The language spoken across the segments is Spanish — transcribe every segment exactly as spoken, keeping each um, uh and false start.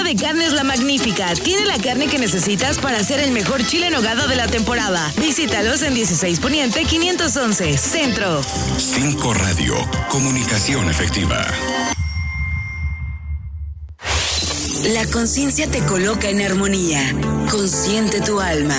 de Carnes La Magnífica. Tiene la carne que necesitas para hacer el mejor chile en nogada de la temporada. Visítalos en dieciséis Poniente quinientos once, Centro. cinco Radio, comunicación efectiva. La conciencia te coloca en armonía. Consciente tu alma.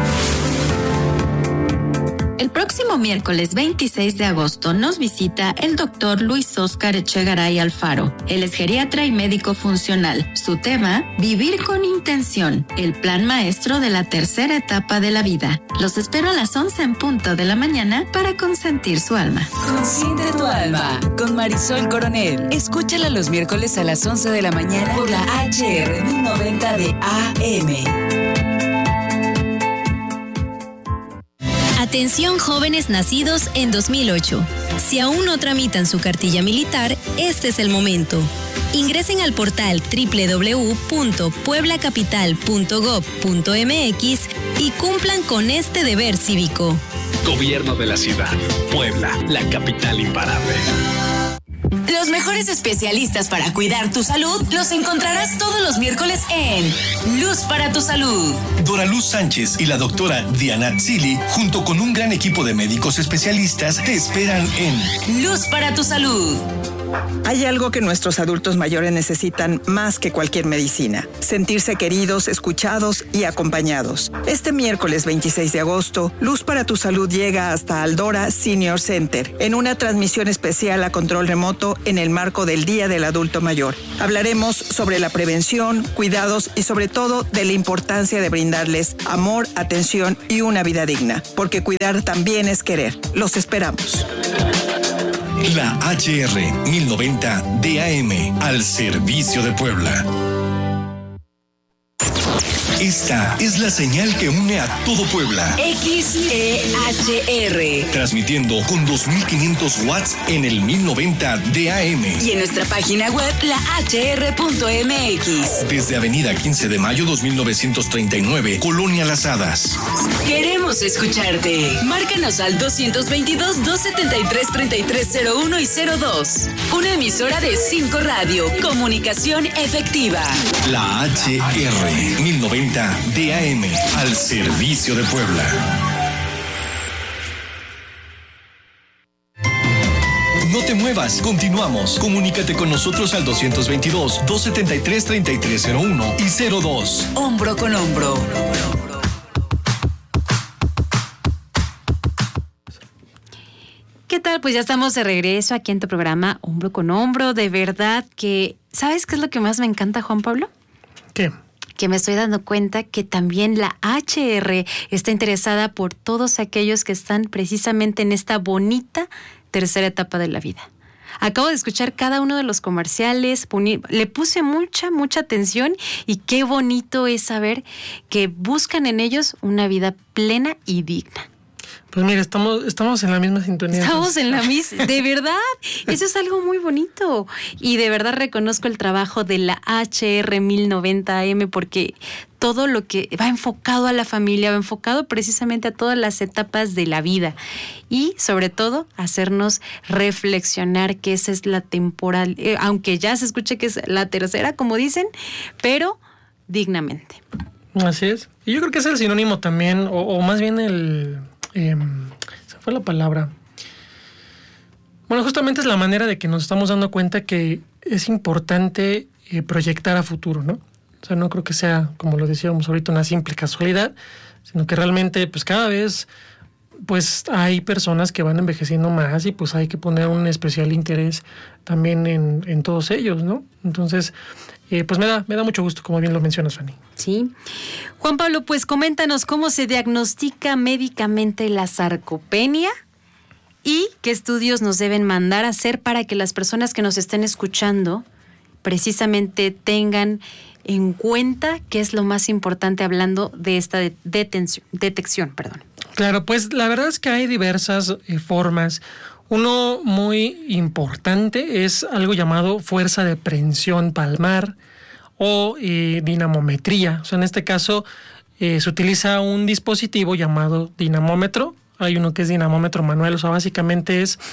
El próximo miércoles veintiséis de agosto nos visita el doctor Luis Óscar Echegaray Alfaro. Él es geriatra y médico funcional. Su tema, vivir con intención, el plan maestro de la tercera etapa de la vida. Los espero a las once en punto de la mañana para consentir su alma. Consiente tu alma, con Marisol Coronel. Escúchala los miércoles a las once de la mañana por la H R mil noventa de A M. Atención jóvenes nacidos en dos mil ocho. Si aún no tramitan su cartilla militar, este es el momento. Ingresen al portal doble u doble u doble u punto puebla capital punto gob punto m x y cumplan con este deber cívico. Gobierno de la Ciudad. Puebla, la capital imparable. Los mejores especialistas para cuidar tu salud los encontrarás todos los miércoles en Luz para tu Salud. Dora Luz Sánchez y la doctora Diana Zili, junto con un gran equipo de médicos especialistas, te esperan en Luz para tu Salud. Hay algo que nuestros adultos mayores necesitan más que cualquier medicina: sentirse queridos, escuchados y acompañados. Este miércoles veintiséis de agosto, Luz para tu Salud llega hasta Aldora Senior Center en una transmisión especial a control remoto en el marco del Día del Adulto Mayor. Hablaremos sobre la prevención, cuidados y sobre todo de la importancia de brindarles amor, atención y una vida digna, porque cuidar también es querer. Los esperamos. La H R mil noventa D A M, al servicio de Puebla. Esta es la señal que une a todo Puebla. X E H R. Transmitiendo con dos mil quinientos watts en el mil noventa D A M. Y en nuestra página web, la H R punto M X. Desde Avenida quince de mayo dos mil novecientos treinta y nueve, Colonia Las Hadas. Queremos escucharte. Márcanos al doscientos veintidós, doscientos setenta y tres, treinta y tres cero uno y cero dos. Una emisora de cinco Radio. Comunicación efectiva. La H R mil noventa D A M, al servicio de Puebla. No te muevas, continuamos. Comunícate con nosotros al doscientos veintidós, doscientos setenta y tres, treinta y tres cero uno y cero dos. Hombro con hombro. ¿Qué tal? Pues ya estamos de regreso aquí en tu programa Hombro con Hombro. De verdad que, ¿sabes qué es lo que más me encanta, Juan Pablo? ¿Qué? Que me estoy dando cuenta que también la H R está interesada por todos aquellos que están precisamente en esta bonita tercera etapa de la vida. Acabo de escuchar cada uno de los comerciales, le puse mucha, mucha atención y qué bonito es saber que buscan en ellos una vida plena y digna. Pues mira, estamos, estamos en la misma sintonía. Estamos en la misma, de verdad, eso es algo muy bonito. Y de verdad reconozco el trabajo de la H R mil noventa A M porque todo lo que va enfocado a la familia, va enfocado precisamente a todas las etapas de la vida. Y sobre todo, hacernos reflexionar que esa es la temporal, eh, aunque ya se escuche que es la tercera, como dicen, pero dignamente. Así es. Y yo creo que es el sinónimo también, o, o más bien el... Eh, esa fue la palabra. Bueno, justamente es la manera de que nos estamos dando cuenta que es importante eh, proyectar a futuro, ¿no? O sea, no creo que sea, como lo decíamos ahorita, una simple casualidad, sino que realmente, pues cada vez, pues hay personas que van envejeciendo más y pues hay que poner un especial interés también en, en todos ellos, ¿no? Entonces, eh, pues me da, me da mucho gusto, como bien lo mencionas, Fanny. Sí. Juan Pablo, pues coméntanos cómo se diagnostica médicamente la sarcopenia y qué estudios nos deben mandar a hacer para que las personas que nos estén escuchando precisamente tengan en cuenta qué es lo más importante hablando de esta de- detención, detección. Perdón. Claro, pues la verdad es que hay diversas eh, formas. Uno muy importante es algo llamado fuerza de prensión palmar o eh, dinamometría. O sea, en este caso eh, se utiliza un dispositivo llamado dinamómetro. Hay uno que es dinamómetro manual, o sea, básicamente es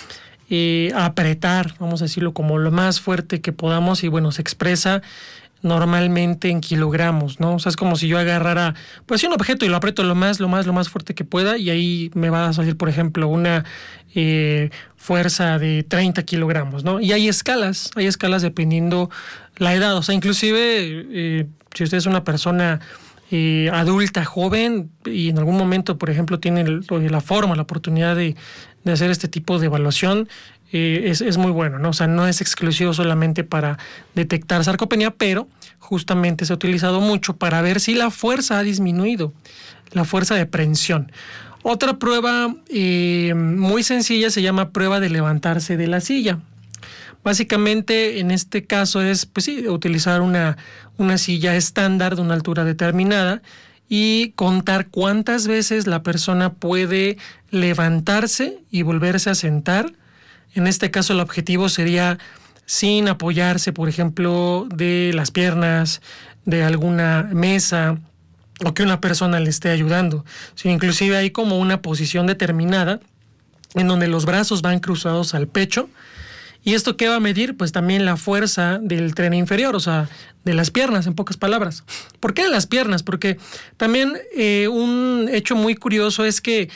eh, apretar, vamos a decirlo, como lo más fuerte que podamos y bueno, se expresa normalmente en kilogramos, ¿no? O sea, es como si yo agarrara, pues sí, un objeto y lo aprieto lo más, lo más, lo más fuerte que pueda y ahí me va a salir, por ejemplo, una eh, fuerza de treinta kilogramos, ¿no? Y hay escalas, hay escalas dependiendo la edad, o sea, inclusive eh, si usted es una persona eh, adulta, joven y en algún momento, por ejemplo, tiene el, la forma, la oportunidad de, de hacer este tipo de evaluación, Eh, es, es muy bueno, ¿no? O sea, no es exclusivo solamente para detectar sarcopenia, pero justamente se ha utilizado mucho para ver si la fuerza ha disminuido, la fuerza de prensión. Otra prueba eh, muy sencilla se llama prueba de levantarse de la silla. Básicamente, en este caso es, pues sí, utilizar una, una silla estándar de una altura determinada y contar cuántas veces la persona puede levantarse y volverse a sentar. En este caso el objetivo sería sin apoyarse, por ejemplo, de las piernas, de alguna mesa o que una persona le esté ayudando, sino inclusive hay como una posición determinada en donde los brazos van cruzados al pecho. ¿Y esto qué va a medir? Pues también la fuerza del tren inferior, o sea, de las piernas, en pocas palabras. ¿Por qué de las piernas? Porque también eh, un hecho muy curioso es que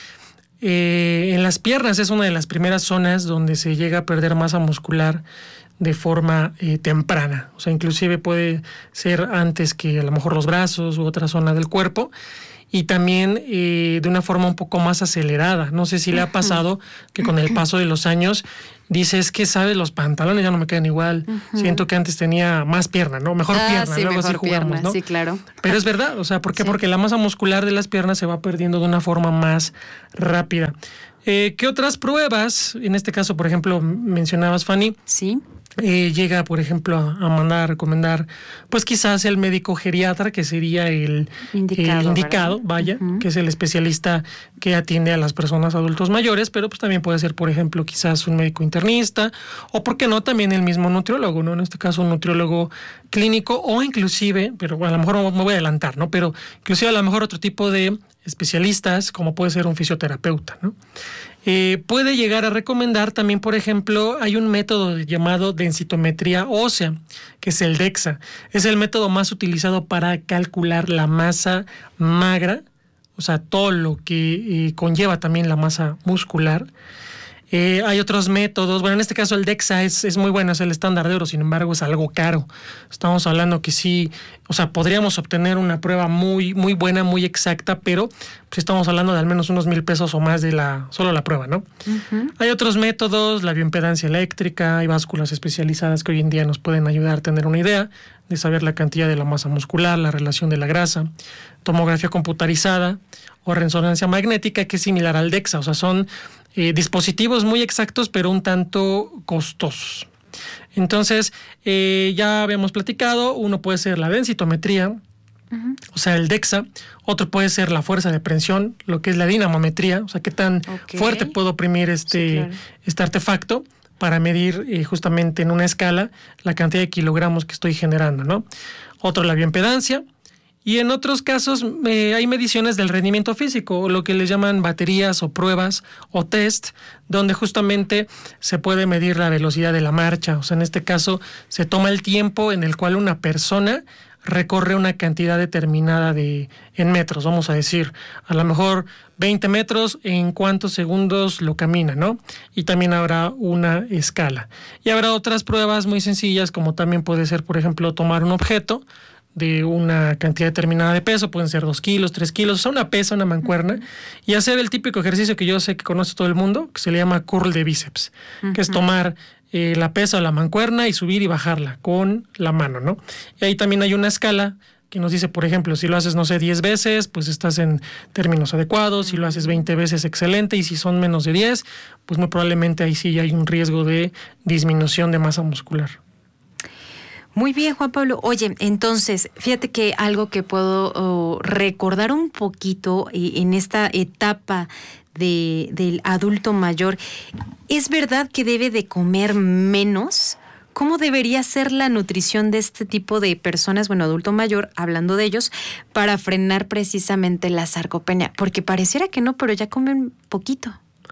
Eh, en las piernas es una de las primeras zonas donde se llega a perder masa muscular de forma eh, temprana. O sea, inclusive puede ser antes que a lo mejor los brazos u otra zona del cuerpo. Y también eh, de una forma un poco más acelerada. No sé si le ha pasado que con el paso de los años dices que, ¿sabes? Los pantalones ya no me quedan igual. Uh-huh. Siento que antes tenía más pierna, ¿no? Mejor ah, pierna, sí, luego mejor así jugamos, pierna, ¿no? Sí, claro. Pero es verdad, o sea, ¿por qué? Sí. Porque la masa muscular de las piernas se va perdiendo de una forma más rápida. Eh, ¿Qué otras pruebas? En este caso, por ejemplo, mencionabas, Fanny. Sí. Eh, llega, por ejemplo, a, a mandar, a recomendar, pues quizás el médico geriatra, que sería el indicado, el indicado vaya, uh-huh. que es el especialista que atiende a las personas adultos mayores, pero pues también puede ser, por ejemplo, quizás un médico internista, o por qué no, también el mismo nutriólogo, ¿no? En este caso, un nutriólogo clínico, o inclusive, pero a lo mejor me voy a adelantar, ¿no? Pero inclusive a lo mejor otro tipo de especialistas, como puede ser un fisioterapeuta, ¿no? Eh, puede llegar a recomendar también, por ejemplo, hay un método llamado densitometría ósea, que es el DEXA. Es el método más utilizado para calcular la masa magra, o sea, todo lo que eh, conlleva también la masa muscular. Eh, hay otros métodos, bueno, en este caso el DEXA es, es muy bueno, es el estándar de oro, sin embargo es algo caro. Estamos hablando que sí, o sea, podríamos obtener una prueba muy, muy buena, muy exacta, pero pues estamos hablando de al menos unos mil pesos o más de la, solo la prueba, ¿no? Uh-huh. Hay otros métodos, la bioimpedancia eléctrica, hay básculas especializadas que hoy en día nos pueden ayudar a tener una idea de saber la cantidad de la masa muscular, la relación de la grasa, tomografía computarizada o resonancia magnética, que es similar al DEXA, o sea, son Eh, dispositivos muy exactos pero un tanto costosos. Entonces, eh, ya habíamos platicado, uno puede ser la densitometría, uh-huh. o sea, el DEXA, otro puede ser la fuerza de prensión, lo que es la dinamometría, o sea, qué tan okay. fuerte puedo oprimir este, sí, claro. este artefacto para medir eh, justamente en una escala la cantidad de kilogramos que estoy generando, ¿no? Otro, la bioimpedancia. Y en otros casos eh, hay mediciones del rendimiento físico, o lo que les llaman baterías o pruebas o test, donde justamente se puede medir la velocidad de la marcha. O sea, en este caso se toma el tiempo en el cual una persona recorre una cantidad determinada de en metros, vamos a decir, a lo mejor veinte metros, en cuántos segundos lo camina, ¿no? Y también habrá una escala. Y habrá otras pruebas muy sencillas, como también puede ser, por ejemplo, tomar un objeto de una cantidad determinada de peso, pueden ser dos kilos, tres kilos, o sea, una pesa, una mancuerna, uh-huh. y hacer el típico ejercicio que yo sé que conoce todo el mundo, que se le llama curl de bíceps, uh-huh. que es tomar eh, la pesa o la mancuerna y subir y bajarla con la mano, ¿no? Y ahí también hay una escala que nos dice, por ejemplo, si lo haces, no sé, diez veces, pues estás en términos adecuados, si lo haces veinte veces, excelente, y si son menos de diez, pues muy probablemente ahí sí hay un riesgo de disminución de masa muscular. Muy bien, Juan Pablo. Oye, entonces, fíjate que algo que puedo oh, recordar un poquito eh, en esta etapa de, del adulto mayor, ¿es verdad que debe de comer menos? ¿Cómo debería ser la nutrición de este tipo de personas, bueno, adulto mayor, hablando de ellos, para frenar precisamente la sarcopenia? Porque pareciera que no, pero ya comen poquito.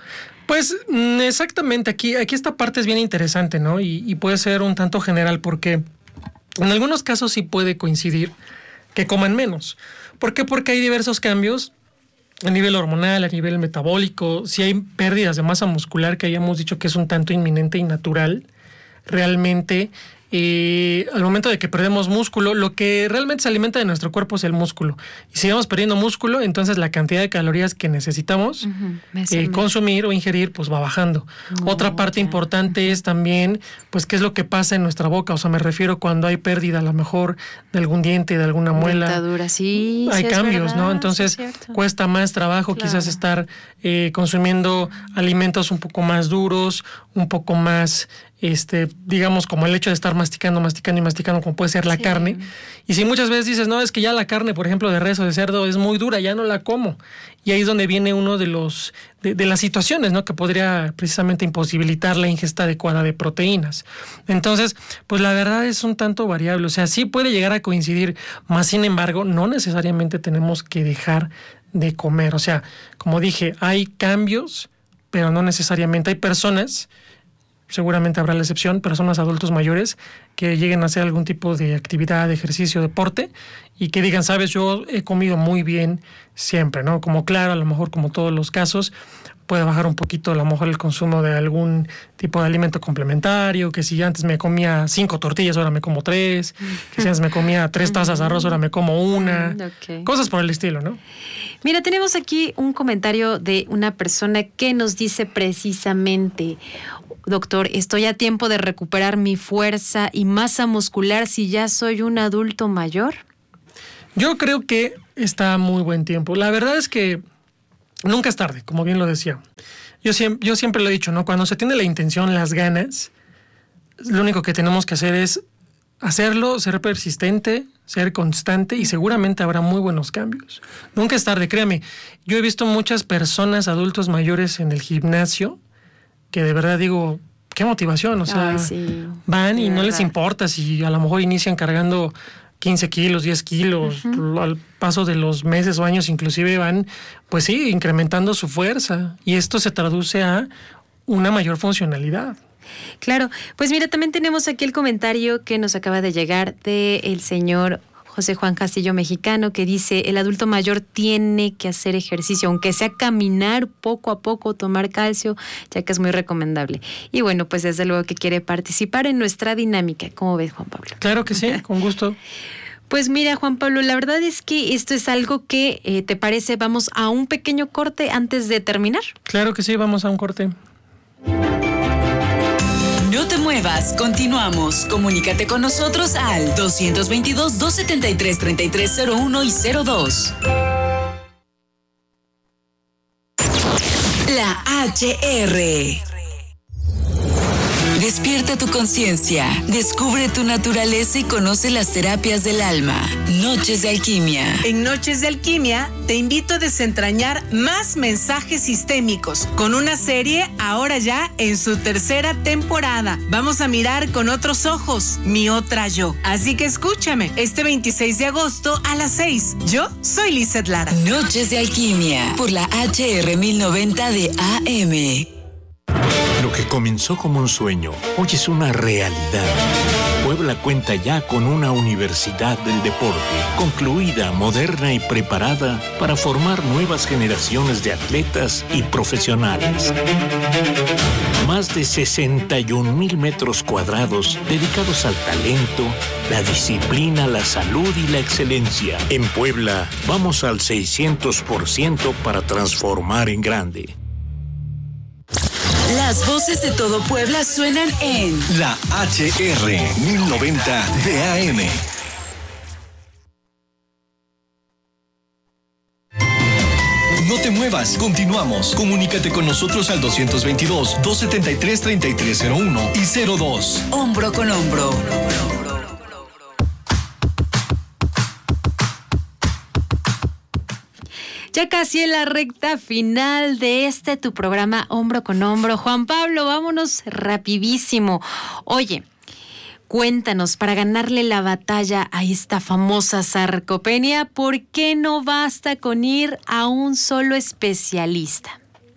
Pues exactamente, aquí, aquí esta parte es bien interesante, ¿no? Y, y puede ser un tanto general porque en algunos casos sí puede coincidir que coman menos. ¿Por qué? Porque hay diversos cambios a nivel hormonal, a nivel metabólico, si hay pérdidas de masa muscular que hayamos dicho que es un tanto inminente y natural, realmente eh, al momento de que perdemos músculo, lo que realmente se alimenta de nuestro cuerpo es el músculo. Y si vamos perdiendo músculo, entonces la cantidad de calorías que necesitamos uh-huh. eh, consumir o ingerir, pues va bajando. No, Otra parte ya. importante uh-huh. es también, pues, qué es lo que pasa en nuestra boca. O sea, me refiero cuando hay pérdida a lo mejor de algún diente, de alguna muela. Dentadura, sí. Hay sí cambios, verdad, ¿no? Entonces sí cuesta más trabajo claro. quizás estar eh, consumiendo alimentos un poco más duros, un poco más... este, digamos, como el hecho de estar masticando, masticando y masticando, como puede ser la sí. carne. Y si muchas veces dices, no, es que ya la carne, por ejemplo, de res o de cerdo es muy dura, ya no la como. Y ahí es donde viene uno de los de, de las situaciones, ¿no? Que podría precisamente imposibilitar la ingesta adecuada de proteínas. Entonces, pues la verdad es un tanto variable. O sea, sí puede llegar a coincidir, más sin embargo, no necesariamente tenemos que dejar de comer. O sea, como dije, hay cambios, pero no necesariamente. Hay personas... seguramente habrá la excepción, personas adultos mayores que lleguen a hacer algún tipo de actividad, de ejercicio, deporte y que digan, sabes, yo he comido muy bien siempre, ¿no? Como claro, a lo mejor como todos los casos, puede bajar un poquito a lo mejor el consumo de algún tipo de alimento complementario, que si antes me comía cinco tortillas, ahora me como tres, que si antes me comía tres tazas de arroz, ahora me como una, okay. cosas por el estilo, ¿no? Mira, tenemos aquí un comentario de una persona que nos dice precisamente... Doctor, estoy a tiempo de recuperar mi fuerza y masa muscular si ya soy un adulto mayor. Yo creo que está a muy buen tiempo. La verdad es que nunca es tarde, como bien lo decía. Yo siempre, yo siempre lo he dicho, ¿no? Cuando se tiene la intención, las ganas, lo único que tenemos que hacer es hacerlo, ser persistente, ser constante y seguramente habrá muy buenos cambios. Nunca es tarde, créame. Yo he visto muchas personas, adultos mayores en el gimnasio, que de verdad digo, qué motivación, o sea, Ay, sí, van y no verdad. les importa si a lo mejor inician cargando quince kilos, diez kilos, uh-huh. al paso de los meses o años inclusive van, pues sí, incrementando su fuerza y esto se traduce a una mayor funcionalidad. Claro, pues mira, también tenemos aquí el comentario que nos acaba de llegar del señor José Juan Castillo Mexicano, que dice, el adulto mayor tiene que hacer ejercicio, aunque sea caminar poco a poco, tomar calcio, ya que es muy recomendable. Y bueno, pues desde luego que quiere participar en nuestra dinámica. ¿Cómo ves, Juan Pablo? Claro que sí, con gusto. Pues mira, Juan Pablo, la verdad es que esto es algo que, eh, ¿te parece? Vamos a un pequeño corte antes de terminar. Claro que sí, vamos a un corte. No te muevas, continuamos. Comunícate con nosotros al dos veintidós, dos setenta y tres, treinta y tres cero uno y cero dos. La H R. Despierta tu conciencia, descubre tu naturaleza y conoce las terapias del alma. Noches de Alquimia. En Noches de Alquimia te invito a desentrañar más mensajes sistémicos con una serie ahora ya en su tercera temporada. Vamos a mirar con otros ojos, mi otra yo. Así que escúchame este veintiséis de agosto a las seis. Yo soy Lizeth Lara. Noches de Alquimia por la H R mil noventa de A M. Lo que comenzó como un sueño, hoy es una realidad. Puebla cuenta ya con una universidad del deporte, concluida, moderna y preparada para formar nuevas generaciones de atletas y profesionales. Más de sesenta y un mil metros cuadrados dedicados al talento, la disciplina, la salud y la excelencia. En Puebla, vamos al seiscientos por ciento para transformar en grande. Las voces de todo Puebla suenan en la H R mil noventa de A M. No te muevas, continuamos. Comunícate con nosotros al dos veintidós, dos setenta y tres, treinta y tres cero uno y cero dos. Hombro con hombro. Ya casi en la recta final de este tu programa Hombro con Hombro. Juan Pablo, vámonos rapidísimo. Oye, cuéntanos, para ganarle la batalla a esta famosa sarcopenia, ¿por qué no basta con ir a un solo especialista?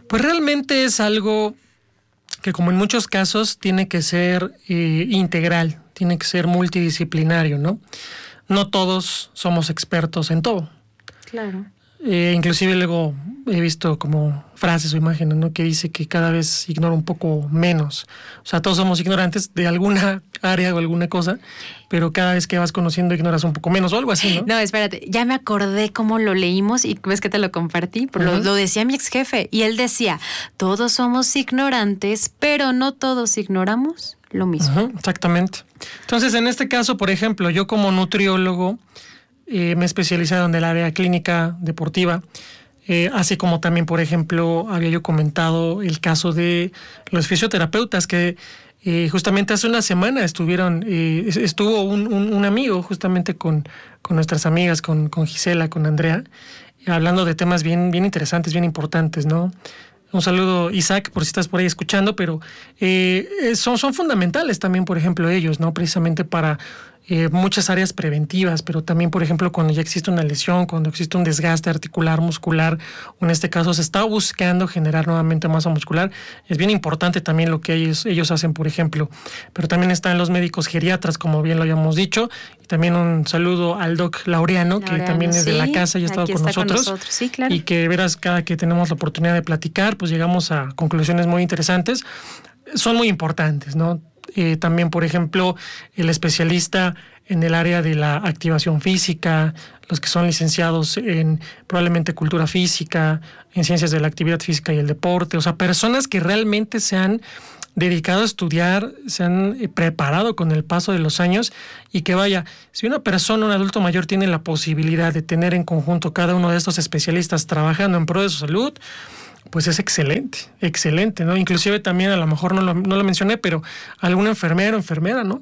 Pues realmente es algo que, como en muchos casos, tiene que ser eh, integral, tiene que ser multidisciplinario, ¿no? No todos somos expertos en todo. Claro. Eh, inclusive luego he visto como frases o imágenes, ¿no?, que dice que cada vez ignoro un poco menos. O sea, todos somos ignorantes de alguna área o alguna cosa, pero cada vez que vas conociendo ignoras un poco menos o algo así, ¿no? No, espérate, ya me acordé cómo lo leímos y ves que te lo compartí, uh-huh. lo, lo decía mi ex jefe y él decía, todos somos ignorantes, pero no todos ignoramos lo mismo. Uh-huh, exactamente. Entonces, en este caso, por ejemplo, yo como nutriólogo eh, me he especializado en el área clínica deportiva, eh, así como también, por ejemplo, había yo comentado el caso de los fisioterapeutas que eh, justamente hace una semana estuvieron, eh, estuvo un, un, un amigo justamente con, con nuestras amigas, con, con Gisela, con Andrea, hablando de temas bien, bien interesantes, bien importantes, ¿no? Un saludo, Isaac, por si estás por ahí escuchando, pero eh, son, son fundamentales también, por ejemplo, ellos, ¿no? Precisamente para eh, muchas áreas preventivas, pero también, por ejemplo, cuando ya existe una lesión, cuando existe un desgaste articular, muscular, o en este caso se está buscando generar nuevamente masa muscular, es bien importante también lo que ellos, ellos hacen, por ejemplo. Pero también están los médicos geriatras, como bien lo habíamos dicho, y también un saludo al doc Laureano, Laureano que también es sí, de la casa y ha estado con nosotros, con nosotros. Sí, claro. Y que verás, cada que tenemos la oportunidad de platicar, pues llegamos a conclusiones muy interesantes. Son muy importantes, ¿no? Eh, también, por ejemplo, el especialista en el área de la activación física, los que son licenciados en probablemente cultura física, en ciencias de la actividad física y el deporte, o sea, personas que realmente se han dedicado a estudiar, se han preparado con el paso de los años y que vaya, si una persona, un adulto mayor tiene la posibilidad de tener en conjunto cada uno de estos especialistas trabajando en pro de su salud, pues es excelente, excelente, ¿no? Inclusive también, a lo mejor no lo, no lo mencioné, pero algún enfermero, enfermera, ¿no?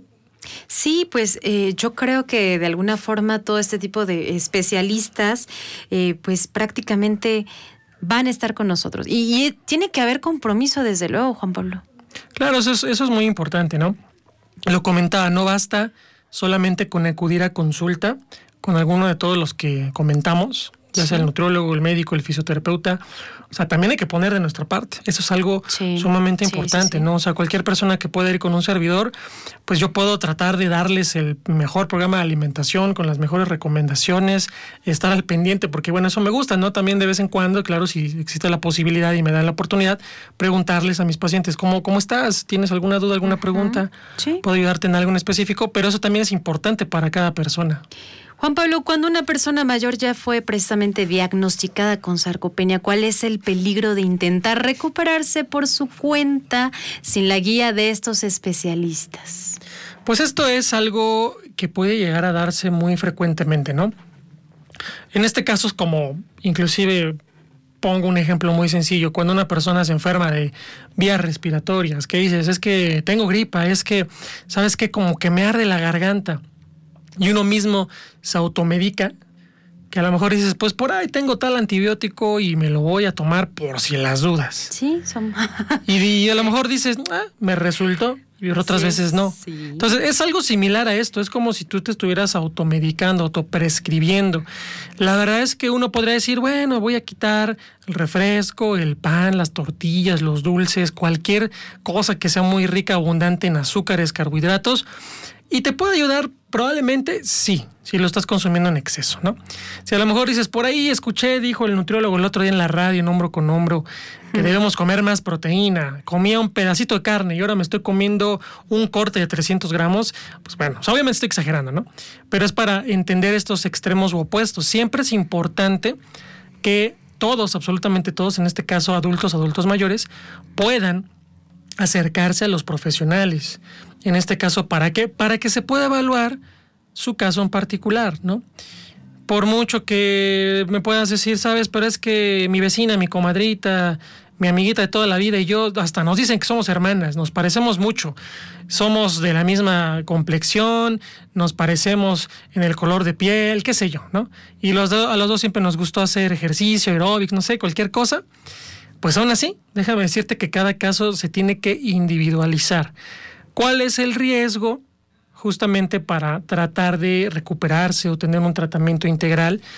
Sí, pues eh, yo creo que de alguna forma todo este tipo de especialistas, eh, pues prácticamente van a estar con nosotros. Y, y tiene que haber compromiso, desde luego, Juan Pablo. Claro, eso es, eso es muy importante, ¿no? Lo comentaba, no basta solamente con acudir a consulta con alguno de todos los que comentamos, ya sea el nutriólogo, el médico, el fisioterapeuta. O sea, también hay que poner de nuestra parte. Eso es algo sí, sumamente sí, importante, sí, sí. ¿no? O sea, cualquier persona que pueda ir con un servidor, pues yo puedo tratar de darles el mejor programa de alimentación, con las mejores recomendaciones, estar al pendiente, porque bueno, eso me gusta, ¿no? También de vez en cuando, claro, si existe la posibilidad y me dan la oportunidad, preguntarles a mis pacientes, ¿cómo, cómo estás? ¿Tienes alguna duda, alguna uh-huh. pregunta? Sí. ¿Puedo ayudarte en algo en específico? Pero eso también es importante para cada persona. Juan Pablo, cuando una persona mayor ya fue precisamente diagnosticada con sarcopenia, ¿cuál es el peligro de intentar recuperarse por su cuenta sin la guía de estos especialistas? Pues esto es algo que puede llegar a darse muy frecuentemente, ¿no? En este caso es como, inclusive, pongo un ejemplo muy sencillo, cuando una persona se enferma de vías respiratorias, que dices, es que tengo gripa, es que, ¿sabes qué? Como que me arde la garganta. Y uno mismo se automedica, que a lo mejor dices, pues por ahí tengo tal antibiótico y me lo voy a tomar por si las dudas. Sí, son... y, y a lo mejor dices, ah, me resultó, y otras sí, veces no. Sí. Entonces es algo similar a esto, es como si tú te estuvieras automedicando, autoprescribiendo. La verdad es que uno podría decir, bueno, voy a quitar el refresco, el pan, las tortillas, los dulces, cualquier cosa que sea muy rica, abundante en azúcares, carbohidratos, y te puede ayudar probablemente, sí, si lo estás consumiendo en exceso, ¿no? Si a lo mejor dices, por ahí escuché, dijo el nutriólogo el otro día en la radio, en hombro con hombro, que debemos comer más proteína, comía un pedacito de carne y ahora me estoy comiendo un corte de trescientos gramos, pues bueno, obviamente estoy exagerando, ¿no? Pero es para entender estos extremos opuestos. Siempre es importante que todos, absolutamente todos, en este caso adultos, adultos mayores, puedan acercarse a los profesionales. En este caso, ¿para qué? Para que se pueda evaluar su caso en particular, ¿no? Por mucho que me puedas decir, sabes, pero es que mi vecina, mi comadrita, mi amiguita de toda la vida y yo, hasta nos dicen que somos hermanas, nos parecemos mucho, somos de la misma complexión, nos parecemos en el color de piel, qué sé yo, ¿no? Y los do- a los dos siempre nos gustó hacer ejercicio, aeróbics, no sé, cualquier cosa. Pues aún así, déjame decirte que cada caso se tiene que individualizar. ¿Cuál es el riesgo justamente para tratar de recuperarse o tener un tratamiento integral?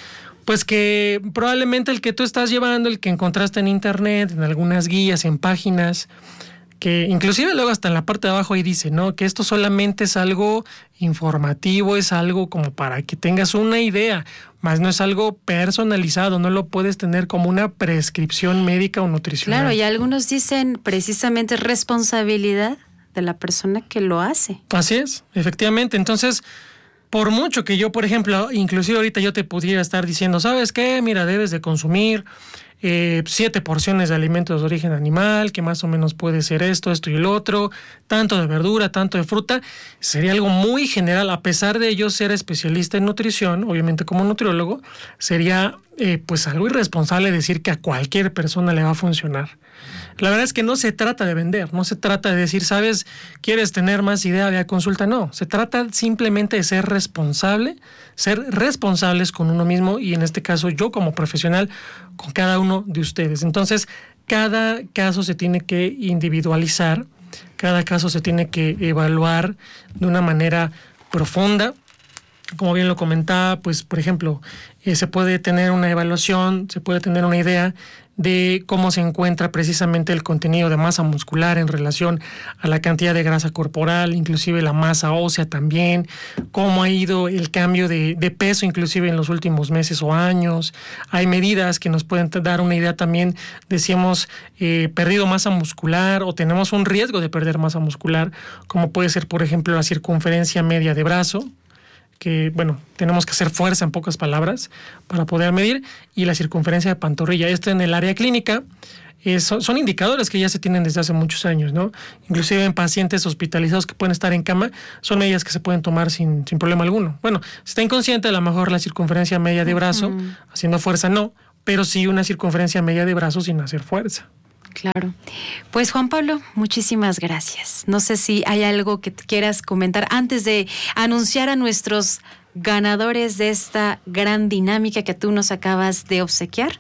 pues que probablemente el que tú estás llevando, el que encontraste en internet, en algunas guías, en páginas, que inclusive luego hasta en la parte de abajo ahí dice, ¿no? Que esto solamente es algo informativo, es algo como para que tengas una idea, más no es algo personalizado, no lo puedes tener como una prescripción médica o nutricional. Claro, y algunos dicen precisamente responsabilidad de la persona que lo hace. Así es, efectivamente. Entonces, por mucho que yo, por ejemplo, inclusive ahorita yo te pudiera estar diciendo, ¿sabes qué? Mira, debes de consumir Eh, siete porciones de alimentos de origen animal, que más o menos puede ser esto, esto y el otro, tanto de verdura, tanto de fruta, sería algo muy general. A pesar de yo ser especialista en nutrición, obviamente como nutriólogo, sería eh, pues algo irresponsable decir que a cualquier persona le va a funcionar. La verdad es que no se trata de vender, no se trata de decir, ¿sabes? ¿Quieres tener más idea? Ve a consulta. No, se trata simplemente de ser responsable, ser responsables con uno mismo y en este caso yo como profesional con cada uno de ustedes. Entonces, cada caso se tiene que individualizar, cada caso se tiene que evaluar de una manera profunda. Como bien lo comentaba, pues por ejemplo, eh, se puede tener una evaluación, se puede tener una idea de cómo se encuentra precisamente el contenido de masa muscular en relación a la cantidad de grasa corporal, inclusive la masa ósea también, cómo ha ido el cambio de, de peso inclusive en los últimos meses o años. Hay medidas que nos pueden dar una idea también de si hemos eh, perdido masa muscular o tenemos un riesgo de perder masa muscular, como puede ser por ejemplo la circunferencia media de brazo, que, bueno, tenemos que hacer fuerza en pocas palabras para poder medir, y la circunferencia de pantorrilla. Esto en el área clínica eh, son, son indicadores que ya se tienen desde hace muchos años, ¿no? Inclusive en pacientes hospitalizados que pueden estar en cama, son medidas que se pueden tomar sin, sin problema alguno. Bueno, si está inconsciente, a lo mejor la circunferencia media de brazo, uh-huh. haciendo fuerza no, pero sí una circunferencia media de brazo sin hacer fuerza. Claro. Pues Juan Pablo, muchísimas gracias. No sé si hay algo que quieras comentar antes de anunciar a nuestros ganadores de esta gran dinámica que tú nos acabas de obsequiar.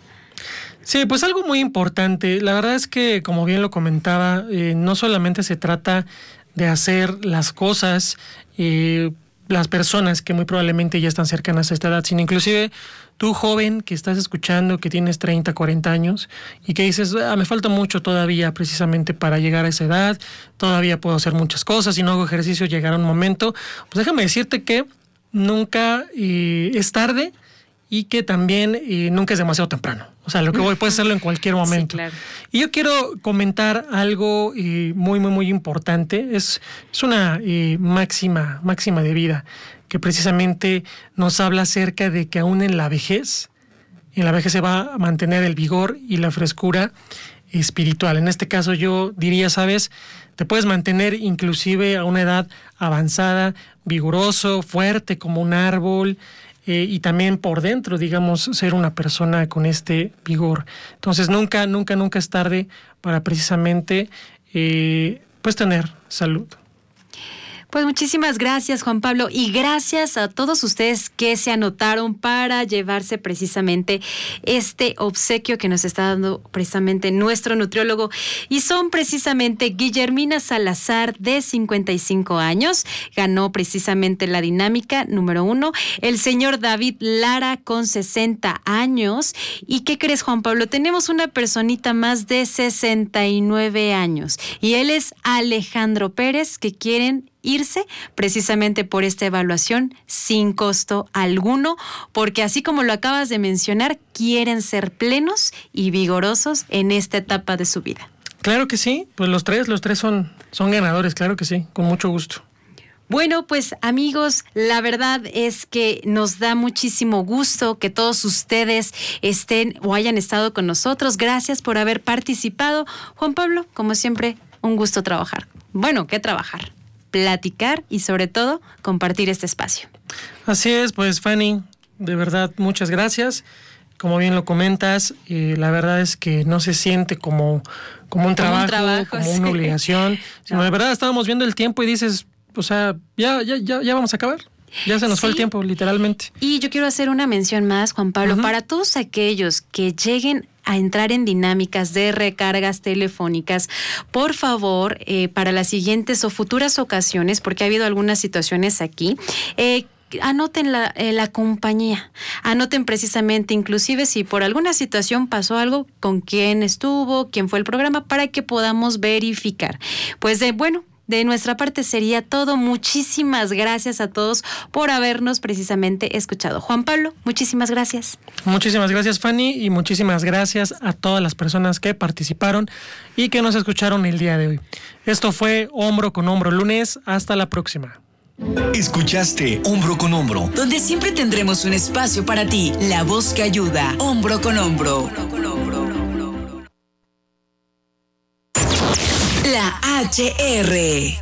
Sí, pues algo muy importante. La verdad es que, como bien lo comentaba, eh, no solamente se trata de hacer las cosas, eh, las personas que muy probablemente ya están cercanas a esta edad, sino inclusive tú, joven, que estás escuchando, que tienes treinta, cuarenta años y que dices, ah, me falta mucho todavía precisamente para llegar a esa edad, todavía puedo hacer muchas cosas, si no hago ejercicio llegará un momento. Pues déjame decirte que nunca eh, es tarde y que también eh, nunca es demasiado temprano. O sea, lo que voy, puedes hacerlo en cualquier momento. Sí, claro. Y yo quiero comentar algo eh, muy, muy, muy importante. Es, es una eh, máxima, máxima de vida que precisamente nos habla acerca de que aún en la vejez, en la vejez se va a mantener el vigor y la frescura espiritual. En este caso yo diría, ¿sabes? Te puedes mantener inclusive a una edad avanzada, vigoroso, fuerte como un árbol, eh, y también por dentro, digamos, ser una persona con este vigor. Entonces nunca, nunca, nunca es tarde para precisamente eh, pues tener salud. Pues muchísimas gracias, Juan Pablo, y gracias a todos ustedes que se anotaron para llevarse precisamente este obsequio que nos está dando precisamente nuestro nutriólogo, y son precisamente Guillermina Salazar, de cincuenta y cinco años, ganó precisamente la dinámica número uno, el señor David Lara con sesenta años, y ¿qué crees, Juan Pablo? Tenemos una personita más de sesenta y nueve años, y él es Alejandro Pérez, que quieren irse precisamente por esta evaluación sin costo alguno, porque así como lo acabas de mencionar, quieren ser plenos y vigorosos en esta etapa de su vida. Claro que sí, pues los tres, los tres son, son ganadores, claro que sí, con mucho gusto. Bueno, pues amigos, la verdad es que nos da muchísimo gusto que todos ustedes estén o hayan estado con nosotros. Gracias por haber participado. Juan Pablo, como siempre, un gusto trabajar. Bueno, ¿qué trabajar? Platicar y sobre todo compartir este espacio. Así es, pues Fanny, de verdad muchas gracias. Como bien lo comentas, eh, la verdad es que no se siente como, como un trabajo, como, un trabajo, como sí. una obligación, sino no. de verdad estábamos viendo el tiempo y dices, o sea, ya, ya, ya, ya vamos a acabar. Ya se nos sí. fue el tiempo, literalmente. Y yo quiero hacer una mención más, Juan Pablo, uh-huh. para todos aquellos que lleguen a entrar en dinámicas de recargas telefónicas, por favor, eh, para las siguientes o futuras ocasiones, porque ha habido algunas situaciones aquí, eh, anoten la, eh, la compañía, anoten precisamente, inclusive si por alguna situación pasó algo, con quién estuvo, quién fue el programa, para que podamos verificar. Pues de bueno, de nuestra parte sería todo. Muchísimas gracias a todos por habernos precisamente escuchado. Juan Pablo, muchísimas gracias. Muchísimas gracias, Fanny, y muchísimas gracias a todas las personas que participaron y que nos escucharon el día de hoy. Esto fue Hombro con Hombro lunes. Hasta la próxima. Escuchaste Hombro con Hombro, donde siempre tendremos un espacio para ti, la voz que ayuda. Hombro con Hombro. La H R